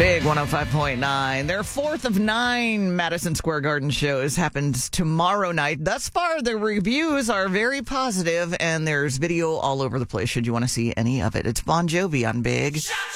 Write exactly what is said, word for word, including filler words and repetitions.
Big one oh five point nine. Their fourth of nine Madison Square Garden shows happens tomorrow night. Thus far, the reviews are very positive, and there's video all over the place should you want to see any of it. It's Bon Jovi on Big.